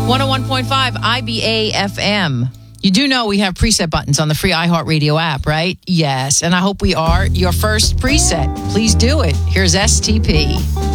101.5 IBA FM. You do know we have preset buttons on the free iHeartRadio app, right? Yes, and I hope we are your first preset. Please do it. Here's STP.